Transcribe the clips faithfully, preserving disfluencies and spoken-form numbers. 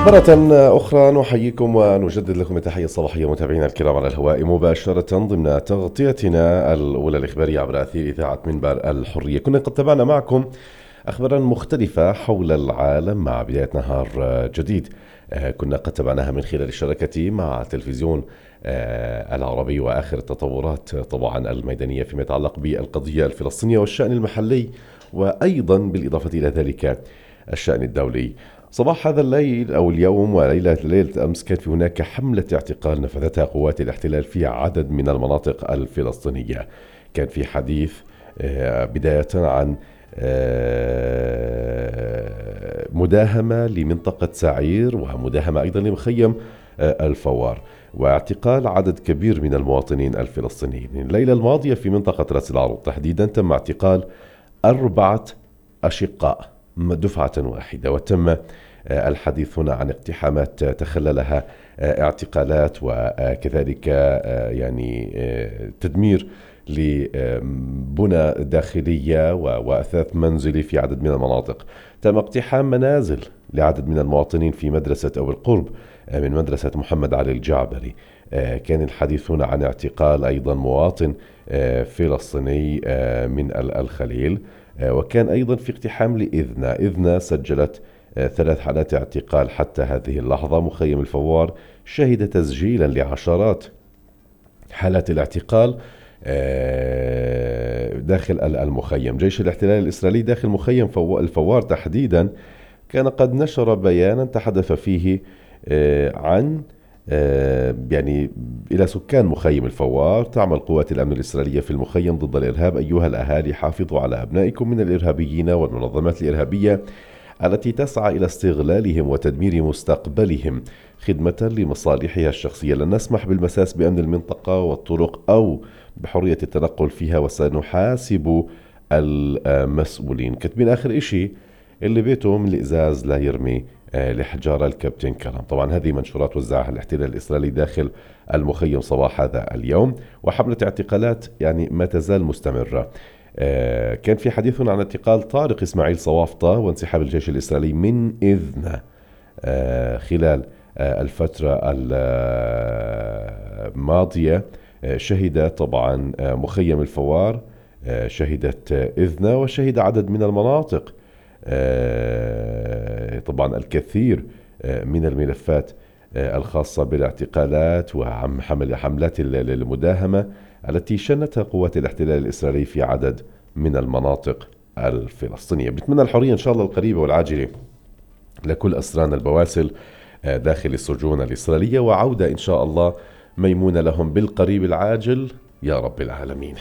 مرة أخرى نحييكم ونجدد لكم التحية الصباحية متابعينا الكرام على الهواء مباشرة ضمن تغطيتنا الأولى الإخبارية عبر أثير إذاعة منبر الحرية. كنا قد تابعنا معكم أخبارا مختلفة حول العالم مع بداية نهار جديد، كنا قد تابعناها من خلال الشراكة مع تلفزيون العربي وآخر التطورات طبعا الميدانية فيما يتعلق بالقضية الفلسطينية والشأن المحلي، وأيضا بالإضافة إلى ذلك الشأن الدولي. صباح هذا الليل أو اليوم وليلة ليلة أمس كان في هناك حملة اعتقال نفذتها قوات الاحتلال في عدد من المناطق الفلسطينية. كان في حديث بداية عن مداهمة لمنطقة سعير ومداهمة أيضا لمخيم الفوار واعتقال عدد كبير من المواطنين الفلسطينيين. الليلة الماضية في منطقة رأس العروض تحديدا تم اعتقال أربعة أشقاء دفعة واحدة، وتم الحديث هنا عن اقتحامات تخللها اعتقالات وكذلك يعني تدمير لبنى داخلية وأثاث منزلي في عدد من المناطق. تم اقتحام منازل لعدد من المواطنين في مدرسة أو القرب من مدرسة محمد علي الجعبري. كان الحديث هنا عن اعتقال أيضا مواطن فلسطيني من الخليل، وكان أيضا في اقتحام لإذنة. إذنة سجلت ثلاث حالات اعتقال حتى هذه اللحظة. مخيم الفوار شهد تسجيلا لعشرات حالات الاعتقال داخل المخيم. جيش الاحتلال الإسرائيلي داخل مخيم الفوار تحديدا كان قد نشر بيانا تحدث فيه عن يعني إلى سكان مخيم الفوار: تعمل قوات الأمن الإسرائيلية في المخيم ضد الإرهاب. أيها الأهالي، حافظوا على أبنائكم من الإرهابيين والمنظمات الإرهابية التي تسعى إلى استغلالهم وتدمير مستقبلهم خدمة لمصالحها الشخصية. لن نسمح بالمساس بأمن المنطقة والطرق أو بحرية التنقل فيها، وسنحاسب المسؤولين. كاتبين آخر إشي: اللي بيته من الإزاز لا يرمي لحجارة، الكابتن كلام. طبعا هذه منشورات وزعها الاحتلال الإسرائيلي داخل المخيم صباح هذا اليوم، وحملة اعتقالات يعني ما تزال مستمرة. كان في حديث عن اعتقال طارق إسماعيل صوافطة وانسحاب الجيش الإسرائيلي من إذنة خلال الفترة الماضية. شهد طبعا مخيم الفوار، شهدت إذنة، وشهد عدد من المناطق طبعا الكثير من الملفات الخاصة بالاعتقالات وعم حملات المداهمة التي شنتها قوات الاحتلال الإسرائيلي في عدد من المناطق الفلسطينية. بنتمنى الحرية إن شاء الله القريبة والعاجلة لكل أسران البواسل داخل السجون الإسرائيلية، وعودة إن شاء الله ميمونة لهم بالقريب العاجل يا رب العالمين.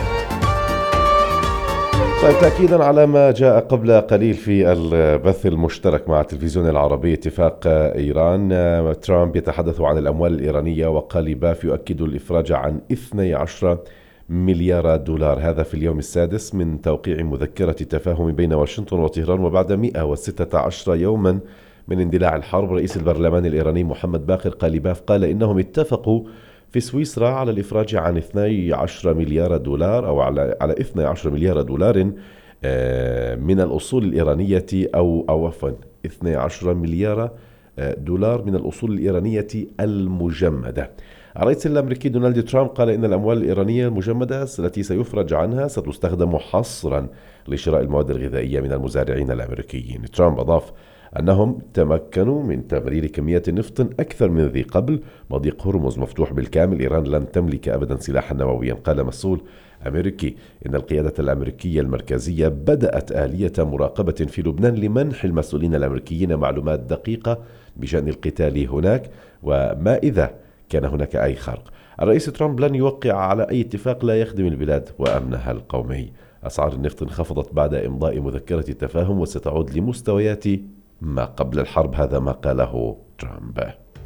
طيب، تأكيدا على ما جاء قبل قليل في البث المشترك مع التلفزيون العربي اتفاق إيران، ترامب يتحدث عن الأموال الإيرانية وقاليباف يؤكد الإفراج عن اثني عشر مليار دولار. هذا في اليوم السادس من توقيع مذكرة تفاهم بين واشنطن وطهران، وبعد مئة وستة عشر يوما من اندلاع الحرب. رئيس البرلمان الإيراني محمد باقر قاليباف قال إنهم اتفقوا في سويسرا على الإفراج عن اثني عشر مليار دولار أو على على اثني عشر مليار دولار من الأصول الإيرانية أو أو عفوا اثني عشر مليار دولار من الأصول الإيرانية المجمدة. الرئيس الأمريكي دونالد ترامب قال إن الأموال الإيرانية المجمدة التي سيفرج عنها ستستخدم حصرا لشراء المواد الغذائية من المزارعين الأمريكيين. ترامب أضاف أنهم تمكنوا من تمرير كمية نفط أكثر من ذي قبل. مضيق هرمز مفتوح بالكامل، إيران لن تملك أبدا سلاحا نوويا. قال مسؤول أمريكي إن القيادة الأمريكية المركزية بدأت آلية مراقبة في لبنان لمنح المسؤولين الأمريكيين معلومات دقيقة بشأن القتال هناك وما إذا كان هناك أي خرق. الرئيس ترامب لن يوقع على أي اتفاق لا يخدم البلاد وأمنها القومي. أسعار النفط انخفضت بعد إمضاء مذكرة التفاهم وستعود لمستويات ما قبل الحرب، هذا ما قاله ترامب.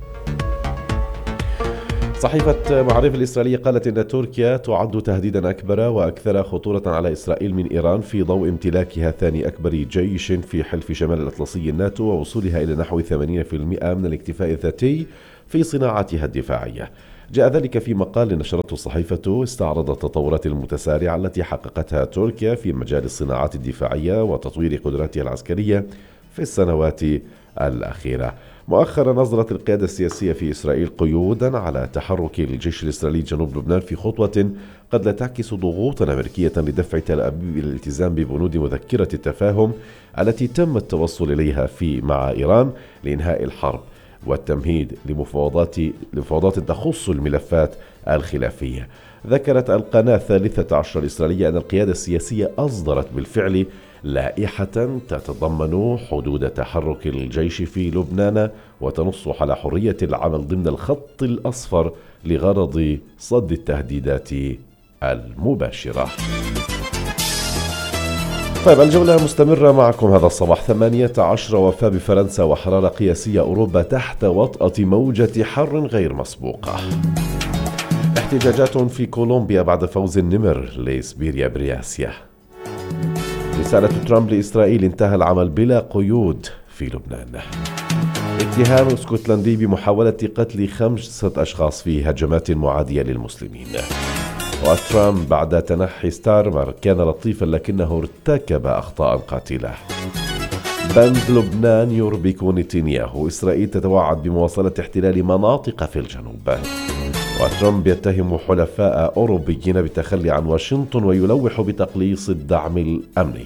صحيفة معارف الإسرائيلية قالت إن تركيا تعد تهديدا أكبر وأكثر خطورة على إسرائيل من إيران في ضوء امتلاكها ثاني أكبر جيش في حلف شمال الأطلسي الناتو، ووصولها إلى نحو ثمانين بالمئة من الاكتفاء الذاتي في صناعتها الدفاعية. جاء ذلك في مقال نشرته الصحيفة استعرض التطورات المتسارعة التي حققتها تركيا في مجال الصناعات الدفاعية وتطوير قدراتها العسكرية في السنوات الأخيرة. مؤخرا أصدرت القيادة السياسية في إسرائيل قيودا على تحرك الجيش الإسرائيلي جنوب لبنان في خطوة قد لا تعكس ضغوطا أمريكية لدفع تل أبيب إلى الالتزام ببنود مذكرة التفاهم التي تم التوصل إليها في مع إيران لإنهاء الحرب والتمهيد لمفاوضات لمفاوضات تخص الملفات الخلافية. ذكرت القناة الثالثة عشر الإسرائيلية أن القيادة السياسية أصدرت بالفعل لائحة تتضمن حدود تحرك الجيش في لبنان وتنص على حرية العمل ضمن الخط الأصفر لغرض صد التهديدات المباشرة. طيب الجولة مستمرة معكم هذا الصباح. ثمانية عشر وفاة بفرنسا وحرارة قياسية أوروبا تحت وطأة موجة حر غير مسبوقة. احتجاجات في كولومبيا بعد فوز النمر لإسبيريا برياسيا. رسالة ترامب لإسرائيل: انتهى العمل بلا قيود في لبنان. اتهام اسكتلندي بمحاولة قتل خمسة أشخاص في هجمات معادية للمسلمين. وترامب بعد تنحي ستارمر كان لطيفا لكنه ارتكب أخطاء قاتلة. بند لبنان يربك نتنياهو. إسرائيل تتوعد بمواصلة احتلال مناطق في الجنوب. وترامب يتهم حلفاء أوروبيين بالتخلي عن واشنطن ويلوح بتقليص الدعم الأمني.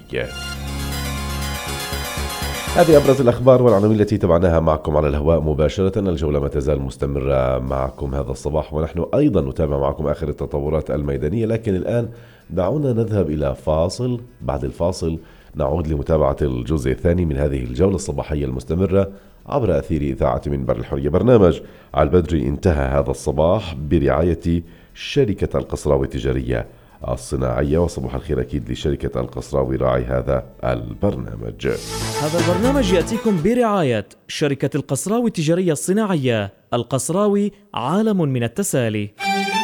هذه أبرز الأخبار والعناوين التي تابعناها معكم على الهواء مباشرة. الجولة ما تزال مستمرة معكم هذا الصباح ونحن أيضا نتابع معكم آخر التطورات الميدانية، لكن الآن دعونا نذهب إلى فاصل. بعد الفاصل نعود لمتابعة الجزء الثاني من هذه الجولة الصباحية المستمرة عبر أثير إذاعة منبر الحرية. برنامج على البدر انتهى هذا الصباح برعاية شركة القصراوي التجارية الصناعية، وصباح الخير أكيد لشركة القصراوي راعي هذا البرنامج. هذا البرنامج يأتيكم برعاية شركة القصراوي التجارية الصناعية. القصراوي عالم من التسالي.